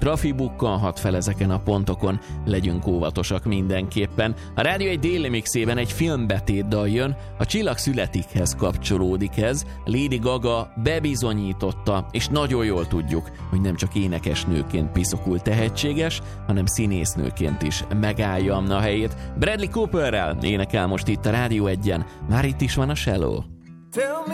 trafi bukkanhat fel ezeken a pontokon, legyünk óvatosak mindenképpen. A Rádió egy déli mixében egy filmbetétdal jön, a Csillag születikhez kapcsolódik ez, Lady Gaga bebizonyította, és nagyon jól tudjuk, hogy nem csak énekesnőként piszokul tehetséges, hanem színésznőként is megállja a helyét. Bradley Cooperrel énekel most itt a Rádió 1-en, már itt is van a Shallow.